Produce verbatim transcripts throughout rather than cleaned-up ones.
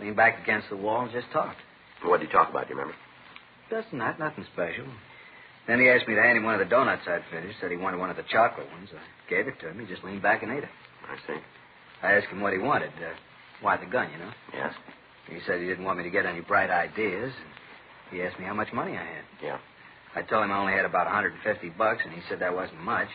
leaned back against the wall and just talked. What did he talk about, do you remember? Just not, nothing special. Then he asked me to hand him one of the donuts I'd finished. Said he wanted one of the chocolate ones. I gave it to him. He just leaned back and ate it. I see. I asked him what he wanted. Uh, why the gun, you know? Yes. He said he didn't want me to get any bright ideas. And he asked me how much money I had. Yeah. I told him I only had about one hundred fifty bucks, and he said that wasn't much.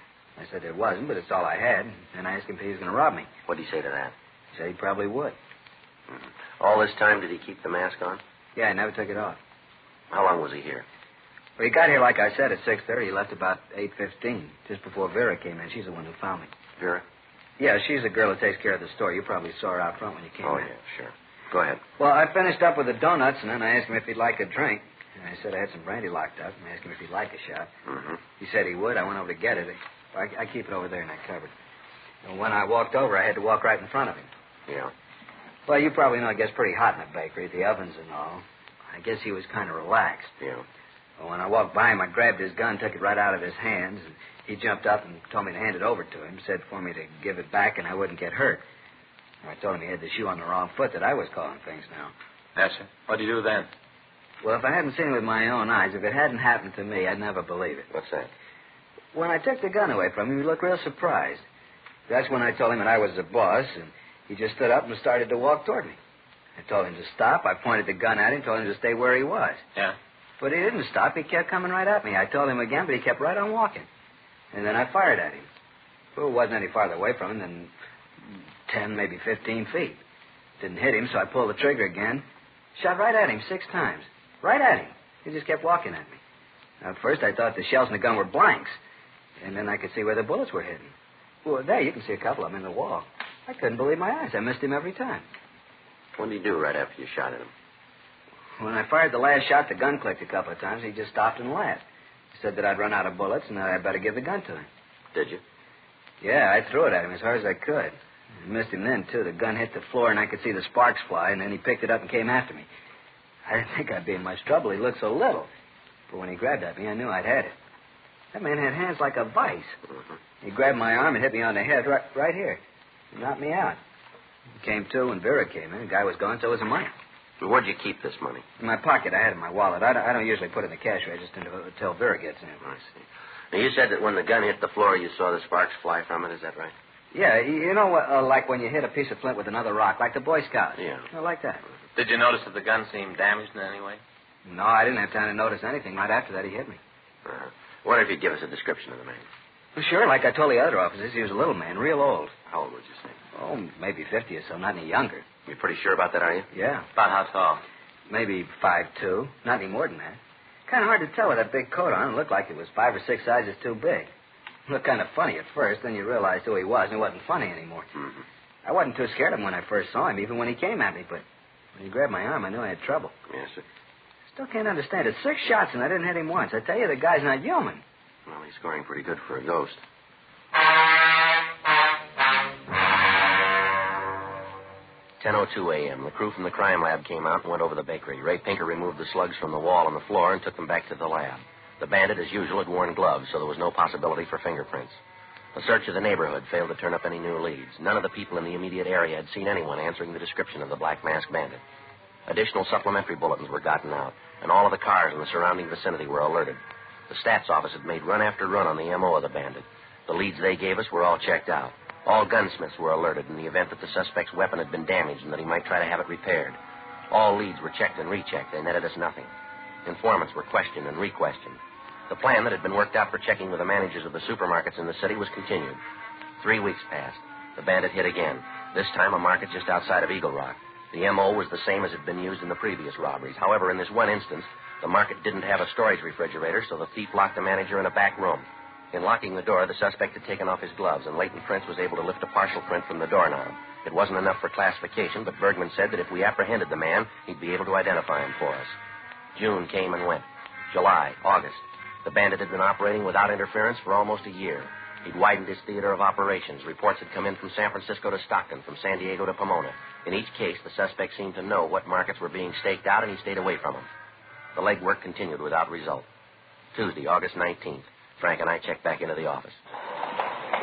I said it wasn't, but it's all I had. And I asked him if he was going to rob me. What did he say to that? He said he probably would. Mm-hmm. All this time, did he keep the mask on? Yeah, I never took it off. How long was he here? Well, he got here, like I said, at six thirty. He left about eight fifteen, just before Vera came in. She's the one who found me. Vera? Yeah, she's the girl who takes care of the store. You probably saw her out front when you came oh, in. Oh, yeah, sure. Go ahead. Well, I finished up with the donuts, and then I asked him if he'd like a drink. And I said I had some brandy locked up, and I asked him if he'd like a shot. Mm-hmm. He said he would. I went over to get it. I, I keep it over there in that cupboard. And when I walked over, I had to walk right in front of him. Yeah. Well, you probably know it gets pretty hot in the bakery, the ovens and all. I guess he was kind of relaxed. Yeah. Well, when I walked by him, I grabbed his gun, took it right out of his hands, and he jumped up and told me to hand it over to him, said for me to give it back and I wouldn't get hurt. I told him he had the shoe on the wrong foot, that I was calling things now. That's it. What'd you do then? Well, if I hadn't seen it with my own eyes, if it hadn't happened to me, I'd never believe it. What's that? When I took the gun away from him, he looked real surprised. That's when I told him that I was the boss, and he just stood up and started to walk toward me. I told him to stop. I pointed the gun at him, told him to stay where he was. Yeah? But he didn't stop. He kept coming right at me. I told him again, but he kept right on walking. And then I fired at him. Well, it wasn't any farther away from him than ten, maybe fifteen feet. Didn't hit him, so I pulled the trigger again. Shot right at him six times. Right at him. He just kept walking at me. Now, at first, I thought the shells in the gun were blanks. And then I could see where the bullets were hidden. Well, there, you can see a couple of them in the wall. I couldn't believe my eyes. I missed him every time. What did he do right after you shot at him? When I fired the last shot, the gun clicked a couple of times. He just stopped and laughed. He said that I'd run out of bullets and that I'd better give the gun to him. Did you? Yeah, I threw it at him as hard as I could. I missed him then, too. The gun hit the floor, and I could see the sparks fly, and then he picked it up and came after me. I didn't think I'd be in much trouble. He looked so little. But when he grabbed at me, I knew I'd had it. That man had hands like a vice. Mm-hmm. He grabbed my arm and hit me on the head right, right here. He knocked me out. He came to when Vera came in. The guy was gone, so was the money. Well, where'd you keep this money? In my pocket. I had it in my wallet. I don't, I don't usually put it in the cash register until Vera gets in. I see. Now, you said that when the gun hit the floor, you saw the sparks fly from it. Is that right? Yeah, you know, uh, like when you hit a piece of flint with another rock, like the Boy Scouts. Yeah. You know, like that. Did you notice that the gun seemed damaged in any way? No, I didn't have time to notice anything. Right after that, he hit me. Uh-huh. What if you give us a description of the man? Well, sure, like I told the other officers, he was a little man, real old. How old would you say? Oh, maybe fifty or so, not any younger. You're pretty sure about that, are you? Yeah. About how tall? Maybe five two, not any more than that. Kind of hard to tell with that big coat on. It looked like it was five or six sizes too big. It looked kind of funny at first, then you realized who he was, and it wasn't funny anymore. Mm-hmm. I wasn't too scared of him when I first saw him, even when he came at me, but when he grabbed my arm, I knew I had trouble. Yes, sir. Still can't understand it. Six shots, and I didn't hit him once. I tell you, the guy's not human. Well, he's scoring pretty good for a ghost. ten oh two a.m. The crew from the crime lab came out and went over the bakery. Ray Pinker removed the slugs from the wall and the floor and took them back to the lab. The bandit, as usual, had worn gloves, so there was no possibility for fingerprints. A search of the neighborhood failed to turn up any new leads. None of the people in the immediate area had seen anyone answering the description of the Black Mask Bandit. Additional supplementary bulletins were gotten out, and all of the cars in the surrounding vicinity were alerted. The stats office had made run after run on the M O of the bandit. The leads they gave us were all checked out. All gunsmiths were alerted in the event that the suspect's weapon had been damaged and that he might try to have it repaired. All leads were checked and rechecked. They netted us nothing. Informants were questioned and re-questioned. The plan that had been worked out for checking with the managers of the supermarkets in the city was continued. Three weeks passed. The bandit hit again, this time a market just outside of Eagle Rock. The M O was the same as had been used in the previous robberies. However, in this one instance, the market didn't have a storage refrigerator, so the thief locked the manager in a back room. In locking the door, the suspect had taken off his gloves, and Leighton Prince was able to lift a partial print from the doorknob. It wasn't enough for classification, but Bergman said that if we apprehended the man, he'd be able to identify him for us. June came and went. July, August. The bandit had been operating without interference for almost a year. He'd widened his theater of operations. Reports had come in from San Francisco to Stockton, from San Diego to Pomona. In each case, the suspect seemed to know what markets were being staked out, and he stayed away from them. The legwork continued without result. Tuesday, August nineteenth. Frank and I checked back into the office.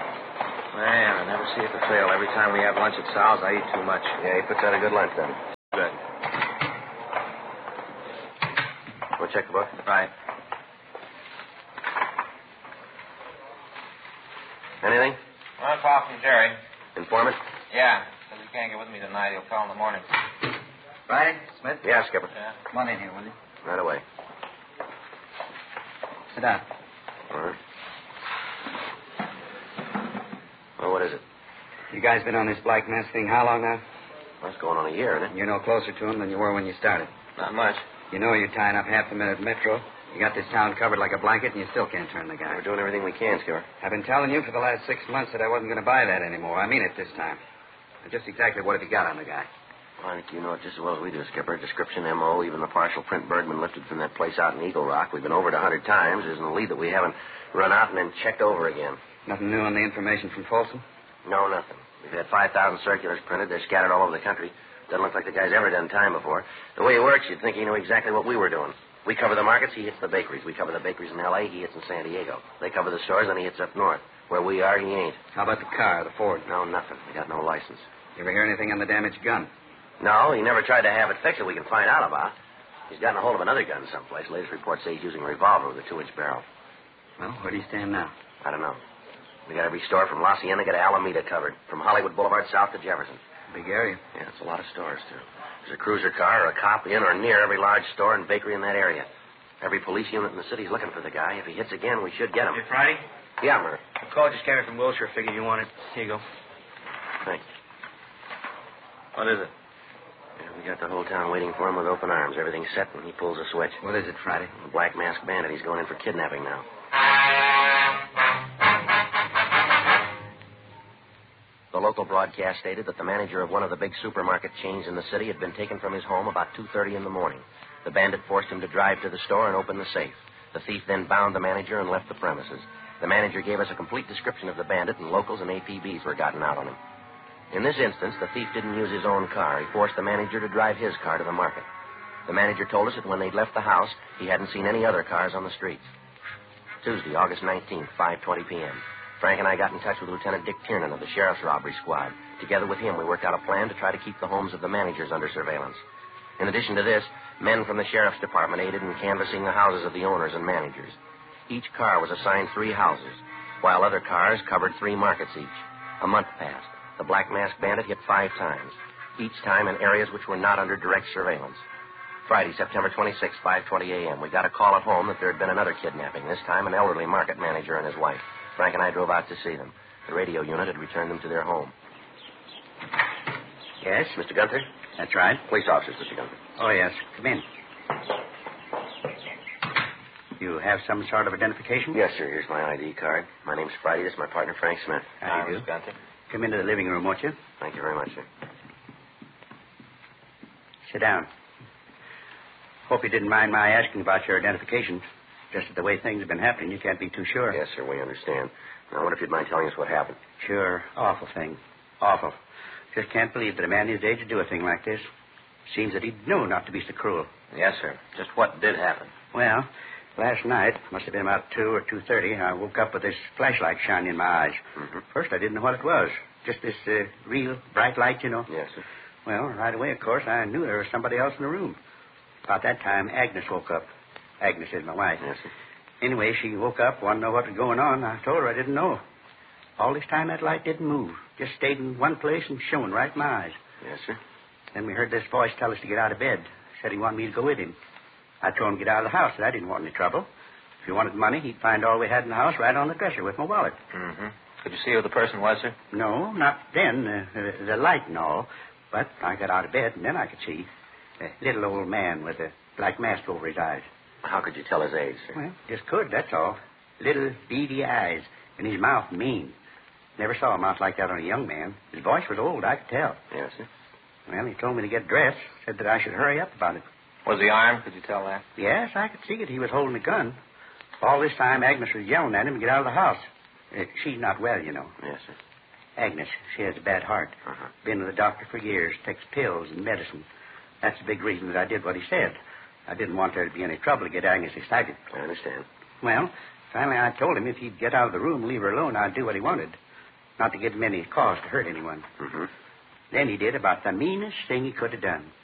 Man, I never see it to fail. Every time we have lunch at Sal's, I eat too much. Yeah, he puts out a good lunch, then. Good. Want to check the book? Right. Anything? Well, a call from Jerry. Informant? Yeah. Says he can't get with me tonight. He'll call in the morning. Friday, Smith? Yeah, Skipper. Yeah. Come on in here, will you? Right away. Sit down. All right. Well, what is it? You guys been on this black mass thing how long now? Well, it's going on a year, isn't it? You're no closer to him than you were when you started. Not much. You know you're tying up half the men at Metro. You got this town covered like a blanket, and you still can't turn the guy. We're doing everything we can, Skipper. I've been telling you for the last six months that I wasn't going to buy that anymore. I mean it this time. Just exactly what have you got on the guy? Well, I think you know it just as well as we do, Skipper. Description, M O, even the partial print Bergman lifted from that place out in Eagle Rock. We've been over it a hundred times. There's a lead that we haven't run out and then checked over again. Nothing new on the information from Folsom? No, nothing. We've had five thousand circulars printed. They're scattered all over the country. Doesn't look like the guy's ever done time before. The way he works, you'd think he knew exactly what we were doing. We cover the markets, he hits the bakeries. We cover the bakeries in L A, he hits in San Diego. They cover the stores, then he hits up north. Where we are, he ain't. How about the car, the Ford? No, nothing. We got no license. You ever hear anything on the damaged gun? No, he never tried to have it fixed that we can find out about. He's gotten a hold of another gun someplace. Latest reports say he's using a revolver with a two-inch barrel. Well, where do you stand now? I don't know. We got every store from La Cienega to Alameda covered. From Hollywood Boulevard south to Jefferson. Big area. Yeah, it's a lot of stores, too. There's a cruiser car or a cop in or near every large store and bakery in that area. Every police unit in the city's looking for the guy. If he hits again, we should get him. Hey, Friday? Yeah, Murph. A call just came in from Wilshire. Figured you wanted. Here you go. Thanks. What is it? Yeah, we got the whole town waiting for him with open arms. Everything's set, and he pulls a switch. What is it, Friday? A black masked bandit. He's going in for kidnapping now. The local broadcast stated that the manager of one of the big supermarket chains in the city had been taken from his home about two thirty in the morning. The bandit forced him to drive to the store and open the safe. The thief then bound the manager and left the premises. The manager gave us a complete description of the bandit, and locals and A P Bs were gotten out on him. In this instance, the thief didn't use his own car. He forced the manager to drive his car to the market. The manager told us that when they'd left the house, he hadn't seen any other cars on the streets. Tuesday, August nineteenth, five twenty p.m. Frank and I got in touch with Lieutenant Dick Tiernan of the Sheriff's Robbery Squad. Together with him, we worked out a plan to try to keep the homes of the managers under surveillance. In addition to this, men from the Sheriff's Department aided in canvassing the houses of the owners and managers. Each car was assigned three houses, while other cars covered three markets each. A month passed. The Black Masked Bandit hit five times, each time in areas which were not under direct surveillance. Friday, September twenty-sixth, five twenty a.m., we got a call at home that there had been another kidnapping, this time an elderly market manager and his wife. Frank and I drove out to see them. The radio unit had returned them to their home. Yes? Mister Gunther? That's right. Police officers, Mister Gunther. Oh, yes. Come in. You have some sort of identification? Yes, sir. Here's my I D card. My name's Friday. This is my partner, Frank Smith. How do you do? Mister Gunther. Come into the living room, won't you? Thank you very much, sir. Sit down. Hope you didn't mind my asking about your identification. Just the way things have been happening, you can't be too sure. Yes, sir. We understand. Now, I wonder if you'd mind telling us what happened. Sure. Awful thing. Awful. Just can't believe that a man his age would do a thing like this. Seems that he'd know not to be so cruel. Yes, sir. Just what did happen? Well, last night, must have been about two or two thirty, I woke up with this flashlight shining in my eyes. Mm-hmm. First, I didn't know what it was. Just this uh, real bright light, you know. Yes, sir. Well, right away, of course, I knew there was somebody else in the room. About that time, Agnes woke up. Agnes is my wife. Yes, sir. Anyway, she woke up, wanted to know what was going on. I told her I didn't know. All this time, that light didn't move. Just stayed in one place and shone right in my eyes. Yes, sir. Then we heard this voice tell us to get out of bed. Said he wanted me to go with him. I told him to get out of the house, that I didn't want any trouble. If he wanted money, he'd find all we had in the house right on the dresser with my wallet. Mm-hmm. Could you see who the person was, sir? No, not then. Uh, the, the light and all. But I got out of bed, and then I could see. A little old man with a black mask over his eyes. How could you tell his age, sir? Well, just could, that's all. Little beady eyes, and his mouth mean. Never saw a mouth like that on a young man. His voice was old, I could tell. Yes, sir. Well, he told me to get dressed, said that I should hurry up about it. Was he armed? Could you tell that? Yes, I could see it. He was holding a gun. All this time, Agnes was yelling at him to get out of the house. Uh, she's not well, you know. Yes, sir. Agnes, she has a bad heart. Uh-huh. Been to the doctor for years, takes pills and medicine. That's the big reason that I did what he said. I didn't want there to be any trouble to get Agnes excited. I understand. Well, finally I told him if he'd get out of the room and leave her alone, I'd do what he wanted. Not to give him any cause to hurt anyone. Mm-hmm. Then he did about the meanest thing he could have done.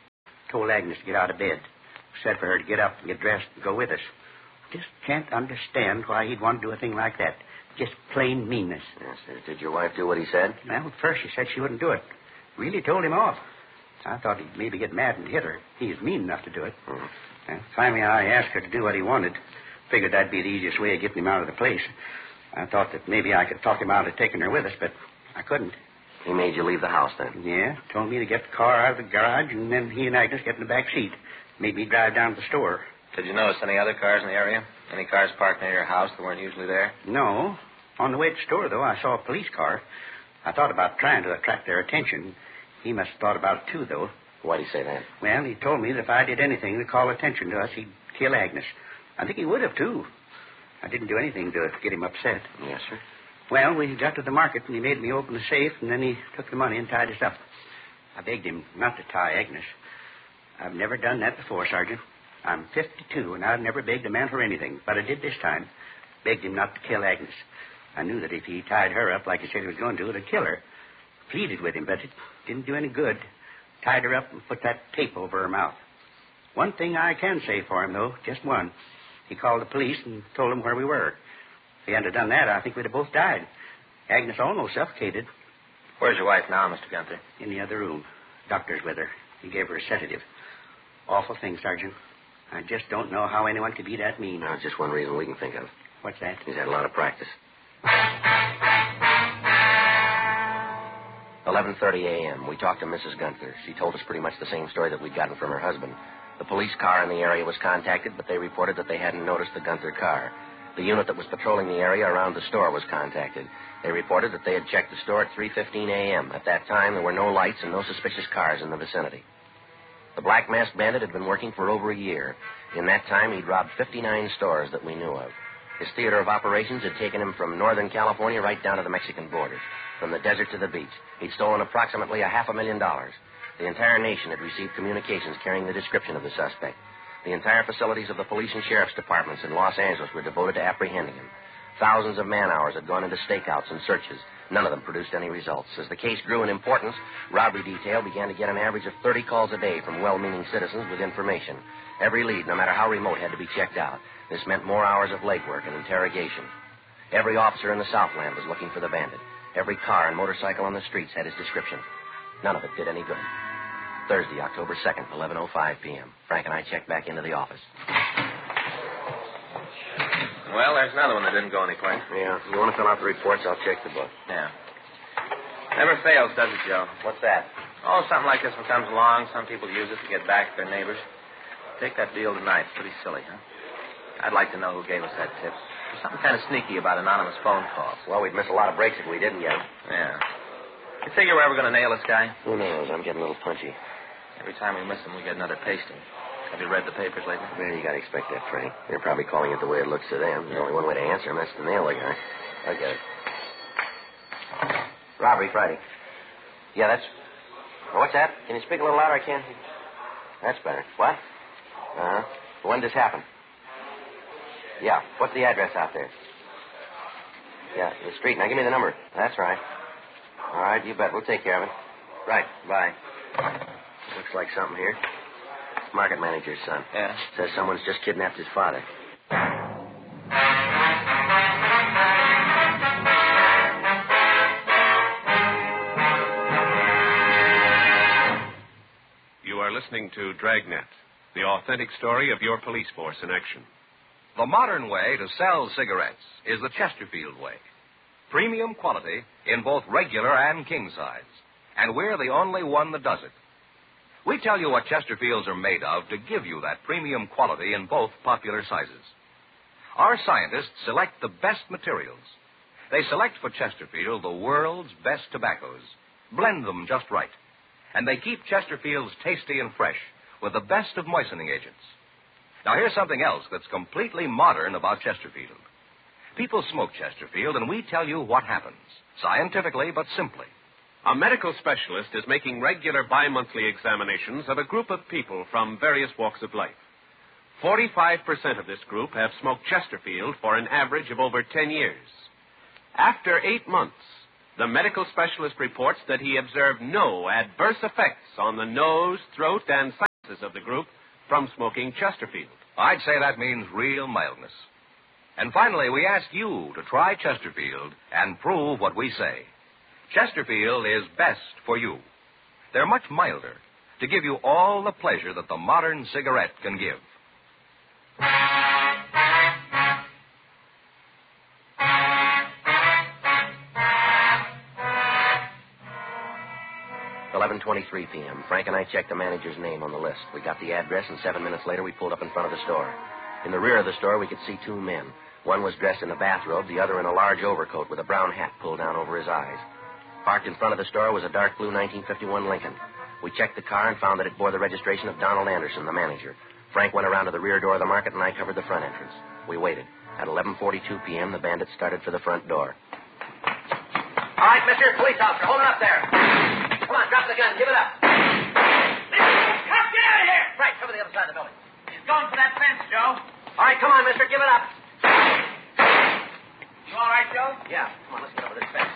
told Agnes to get out of bed. Said for her to get up and get dressed and go with us. Just can't understand why he'd want to do a thing like that. Just plain meanness. Yes, sir. Did your wife do what he said? Well, at first she said she wouldn't do it. Really told him off. I thought he'd maybe get mad and hit her. He was mean enough to do it. Hmm. And finally, I asked her to do what he wanted. Figured that'd be the easiest way of getting him out of the place. I thought that maybe I could talk him out of taking her with us, but I couldn't. He made you leave the house then? Yeah, told me to get the car out of the garage, and then he and Agnes get in the back seat. Made me drive down to the store. Did you notice any other cars in the area? Any cars parked near your house that weren't usually there? No. On the way to the store, though, I saw a police car. I thought about trying to attract their attention. He must have thought about it, too, though. Why'd he say that? Well, he told me that if I did anything to call attention to us, he'd kill Agnes. I think he would have, too. I didn't do anything to get him upset. Yes, sir. Well, we got to the market, and he made me open the safe, and then he took the money and tied us up. I begged him not to tie Agnes. I've never done that before, Sergeant. I'm fifty-two, and I've never begged a man for anything, but I did this time. Begged him not to kill Agnes. I knew that if he tied her up like he said he was going to, it'd kill her. Pleaded with him, but it didn't do any good. Tied her up and put that tape over her mouth. One thing I can say for him, though, just one. He called the police and told them where we were. If he hadn't done that, I think we'd have both died. Agnes almost suffocated. Where's your wife now, Mister Gunther? In the other room. Doctor's with her. He gave her a sedative. Awful thing, Sergeant. I just don't know how anyone could be that mean. No, just one reason we can think of. What's that? He's had a lot of practice. eleven thirty a.m. We talked to Missus Gunther. She told us pretty much the same story that we'd gotten from her husband. The police car in the area was contacted, but they reported that they hadn't noticed the Gunther car. The unit that was patrolling the area around the store was contacted. They reported that they had checked the store at three fifteen a.m. At that time, there were no lights and no suspicious cars in the vicinity. The Black Masked Bandit had been working for over a year. In that time, he'd robbed fifty-nine stores that we knew of. His theater of operations had taken him from Northern California right down to the Mexican border, from the desert to the beach. He'd stolen approximately a half a million dollars. The entire nation had received communications carrying the description of the suspect. The entire facilities of the police and sheriff's departments in Los Angeles were devoted to apprehending him. Thousands of man-hours had gone into stakeouts and searches. None of them produced any results. As the case grew in importance, robbery detail began to get an average of thirty calls a day from well-meaning citizens with information. Every lead, no matter how remote, had to be checked out. This meant more hours of legwork and interrogation. Every officer in the Southland was looking for the bandit. Every car and motorcycle on the streets had his description. None of it did any good. Thursday, October second, eleven oh five p.m. Frank and I checked back into the office. Well, there's another one that didn't go anyplace. Yeah, you want to fill out the reports? I'll check the book. Yeah. Never fails, does it, Joe? What's that? Oh, something like this one comes along. Some people use it to get back at their neighbors. Take that deal tonight. It's pretty silly, huh? I'd like to know who gave us that tip. There's something kind of sneaky about anonymous phone calls. Well, we'd miss a lot of breaks if we didn't get them. Yeah. You figure we're ever going to nail this guy? Who knows? I'm getting a little punchy. Every time we miss him, we get another pasting. Have you read the papers lately? Well, you got to expect that, Frank. They're probably calling it the way it looks to them. There's only one way to answer him. That's to nail the guy. I get it. Robbery Friday. Yeah, that's... What's that? Can you speak a little louder? I can't... That's better. What? Uh-huh. When did this happen? Yeah. What's the address out there? Yeah, the street. Now, give me the number. That's right. All right, you bet. We'll take care of it. Right. Bye. Looks like something here. Market manager's son. Yeah. Says someone's just kidnapped his father. You are listening to Dragnet, the authentic story of your police force in action. The modern way to sell cigarettes is the Chesterfield way. Premium quality in both regular and king size. And we're the only one that does it. We tell you what Chesterfields are made of to give you that premium quality in both popular sizes. Our scientists select the best materials. They select for Chesterfield the world's best tobaccos, blend them just right, and they keep Chesterfields tasty and fresh with the best of moistening agents. Now, here's something else that's completely modern about Chesterfield. People smoke Chesterfield, and we tell you what happens, scientifically but simply. A medical specialist is making regular bi-monthly examinations of a group of people from various walks of life. forty-five percent of this group have smoked Chesterfield for an average of over ten years. After eight months, the medical specialist reports that he observed no adverse effects on the nose, throat, and sinuses masses of the group from smoking Chesterfield. I'd say that means real mildness. And finally, we ask you to try Chesterfield and prove what we say. Chesterfield is best for you. They're much milder to give you all the pleasure that the modern cigarette can give. eleven twenty-three p.m. Frank and I checked the manager's name on the list. We got the address, and seven minutes later, we pulled up in front of the store. In the rear of the store, we could see two men. One was dressed in a bathrobe, the other in a large overcoat with a brown hat pulled down over his eyes. Parked in front of the store was a dark blue nineteen fifty-one Lincoln. We checked the car and found that it bore the registration of Donald Anderson, the manager. Frank went around to the rear door of the market, and I covered the front entrance. We waited. At eleven forty-two p.m., the bandits started for the front door. All right, mister, police officer, hold it up there. Come on, drop the gun. Give it up. Cop, get out of here! Right, cover the other side of the building. He's going for that fence, Joe. All right, come on, mister, give it up. You all right, Joe? Yeah, come on, let's get over this fence.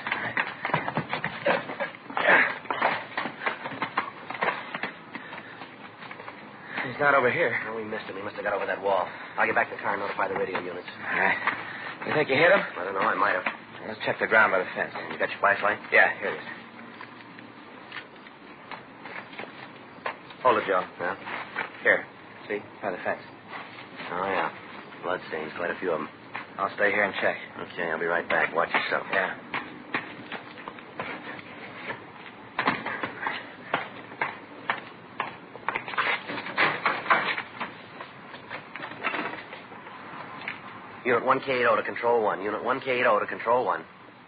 He's not over here. No, we missed him. He must have got over that wall. I'll get back to the car and notify the radio units. All right. You think you hit him? I don't know. I might have. Let's check the ground by the fence. You got your flashlight? Yeah, here it is. Hold it, Joe. Yeah? Here. See? By the fence. Oh, yeah. Blood stains. Quite a few of them. I'll stay here and check. Okay, I'll be right back. Watch yourself. Yeah. Unit one K eighty to Control one. Unit one K eighty to Control one.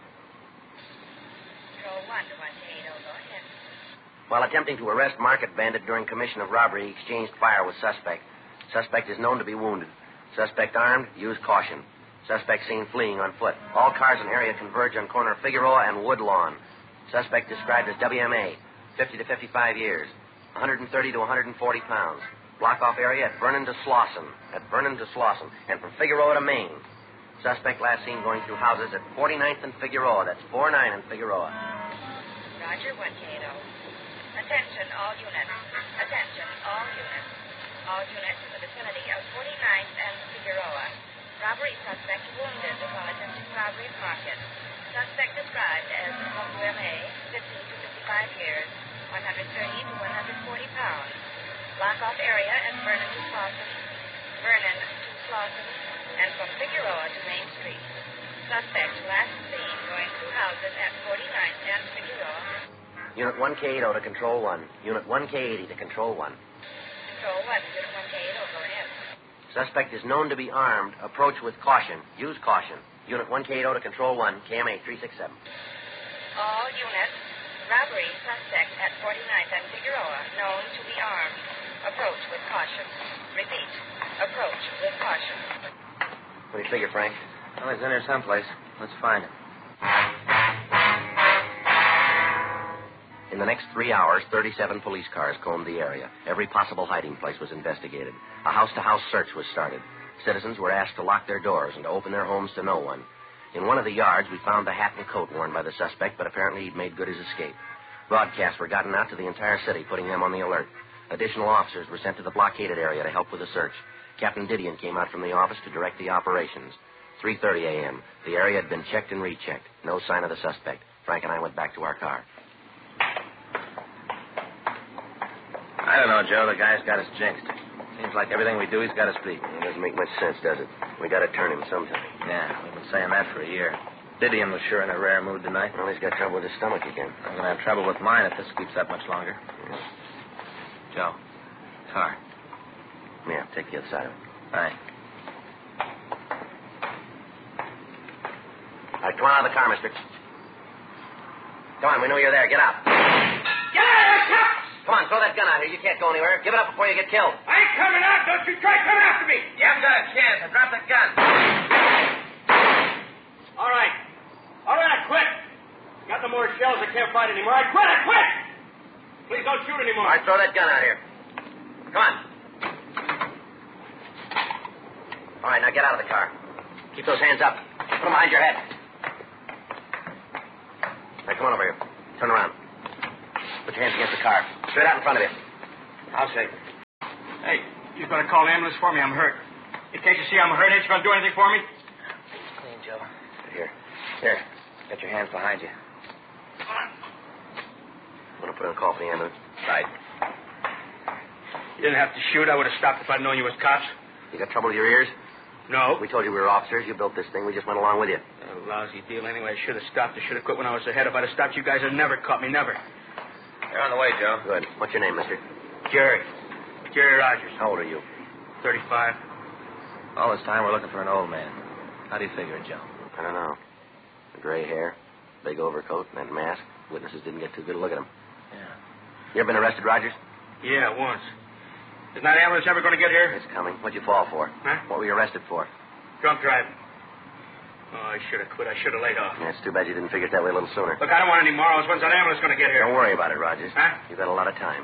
Control one to one K eighty, go ahead. While attempting to arrest market bandit during commission of robbery, he exchanged fire with suspect. Suspect is known to be wounded. Suspect armed, use caution. Suspect seen fleeing on foot. All cars in area converge on corner Figueroa and Woodlawn. Suspect described as W M A, fifty to fifty-five years, one thirty to one forty pounds. Block off area at Vernon to Slauson. At Vernon to Slauson. And from Figueroa to Maine. Suspect last seen going through houses at forty-ninth and Figueroa. That's forty-nine and Figueroa. Roger, one K eighty. Attention, all units. Attention, all units. All units in the vicinity of forty-ninth and Figueroa. Robbery suspect wounded while attempting robbery of market. Suspect described as W M A, fifteen to fifty-five years, one thirty to one forty pounds. Block off area at Vernon to Slauson, Vernon to Slauson, and from Figueroa to Main Street. Suspect last seen going through houses at forty-ninth and Figueroa. Unit one K eighty to Control one. Unit one K eighty to Control one. Control one, Unit one K eighty, go ahead. Suspect is known to be armed. Approach with caution. Use caution. Unit one K eighty to Control one. K M A three six seven. All units. Robbery suspect at forty-ninth and Figueroa, known to be armed. Approach with caution. Repeat. Approach with caution. What do you figure, Frank? Well, he's in here someplace. Let's find him. In the next three hours, thirty-seven police cars combed the area. Every possible hiding place was investigated. A house-to-house search was started. Citizens were asked to lock their doors and to open their homes to no one. In one of the yards, we found the hat and coat worn by the suspect, but apparently he'd made good his escape. Broadcasts were gotten out to the entire city, putting them on the alert. Additional officers were sent to the blockaded area to help with the search. Captain Didion came out from the office to direct the operations. three thirty a.m. The area had been checked and rechecked. No sign of the suspect. Frank and I went back to our car. I don't know, Joe. The guy's got us jinxed. Seems like everything we do, he's got us beat. It doesn't make much sense, does it? We got to turn him sometime. Yeah, we've been saying that for a year. Didion was sure in a rare mood tonight. Well, he's got trouble with his stomach again. I'm going to have trouble with mine if this keeps up much longer. Yeah. Joe, car. Yeah, take the other side of it. All right. All right, come on out of the car, mister. Come on, we know you're there. Get out. Get out of here, cop! Come on, throw that gun out here. You can't go anywhere. Give it up before you get killed. I ain't coming out. Don't you try coming after me. You haven't got a chance. I dropped the gun. All right. All right, I quit. Got no more shells. I can't fight anymore. I quit. I quit. Please don't shoot anymore. All right, throw that gun out here. Come on. All right, now get out of the car. Keep those hands up. Put them behind your head. Now, come on over here. Turn around. Put your hands against the car. Straight out in front of you. I'll shake. Hey, you better call the ambulance for me. I'm hurt. In case you see I'm hurt, ain't you going to do anything for me? It's clean, Joe. Here. Here. Get your hands behind you. Want to put in a call for the ambulance? Right. You didn't have to shoot. I would have stopped if I'd known you was cops. You got trouble with your ears? No. We told you we were officers. You built this thing. We just went along with you. A lousy deal anyway. I should have stopped. I should have quit when I was ahead. If I'd have stopped, you guys would never caught me. Never. You're on the way, Joe. Good. What's your name, mister? Jerry. Jerry Rogers. How old are you? thirty-five. All this time we're looking for an old man. How do you figure it, Joe? I don't know. The gray hair, big overcoat, and that mask. Witnesses didn't get too good a look at him. Yeah. You ever been arrested, Rogers? Yeah, once. Isn't that ambulance ever going to get here? It's coming. What'd you fall for? Huh? What were you arrested for? Drunk driving. Oh, I should have quit. I should have laid off. Yeah, it's too bad you didn't figure it that way a little sooner. Look, I don't want any morals. When's that ambulance going to get here? Don't worry about it, Rogers. Huh? You've got a lot of time.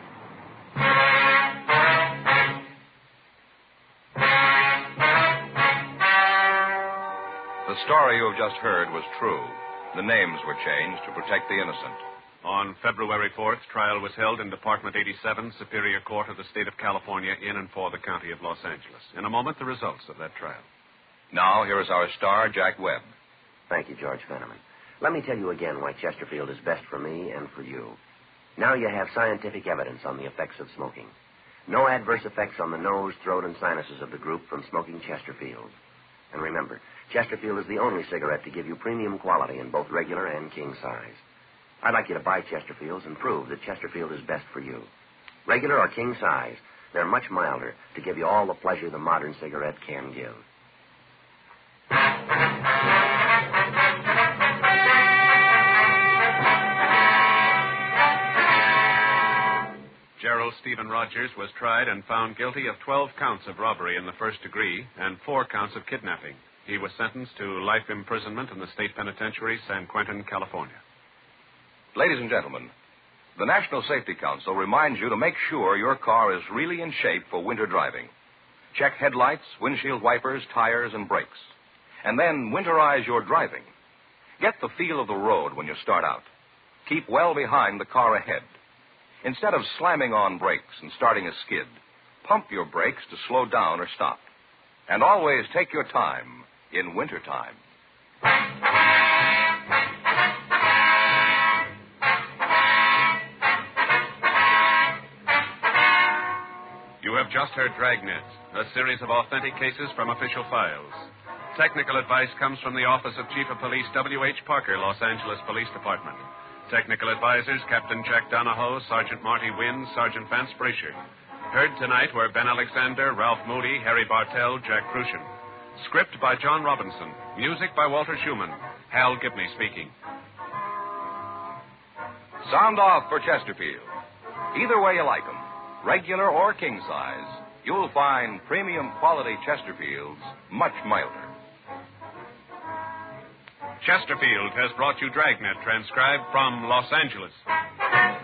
The story you have just heard was true. The names were changed to protect the innocent. On February fourth, trial was held in Department eighty-seven, Superior Court of the State of California, in and for the County of Los Angeles. In a moment, the results of that trial. Now, here is our star, Jack Webb. Thank you, George Fenneman. Let me tell you again why Chesterfield is best for me and for you. Now you have scientific evidence on the effects of smoking. No adverse effects on the nose, throat, and sinuses of the group from smoking Chesterfield. And remember, Chesterfield is the only cigarette to give you premium quality in both regular and king size. I'd like you to buy Chesterfields and prove that Chesterfield is best for you. Regular or king size, they're much milder to give you all the pleasure the modern cigarette can give. Gerald Stephen Rogers was tried and found guilty of twelve counts of robbery in the first degree and four counts of kidnapping. He was sentenced to life imprisonment in the state penitentiary, San Quentin, California. Ladies and gentlemen, the National Safety Council reminds you to make sure your car is really in shape for winter driving. Check headlights, windshield wipers, tires, and brakes. And then winterize your driving. Get the feel of the road when you start out. Keep well behind the car ahead. Instead of slamming on brakes and starting a skid, pump your brakes to slow down or stop. And always take your time in wintertime. You have just heard Dragnet, a series of authentic cases from official files. Technical advice comes from the Office of Chief of Police W H Parker, Los Angeles Police Department. Technical advisors, Captain Jack Donahoe, Sergeant Marty Wynn, Sergeant Vance Brasher. Heard tonight were Ben Alexander, Ralph Moody, Harry Bartell, Jack Crucian. Script by John Robinson. Music by Walter Schumann. Hal Gibney speaking. Sound off for Chesterfield. Either way you like them, regular or king size, you'll find premium quality Chesterfields much milder. Chesterfield has brought you Dragnet, transcribed from Los Angeles.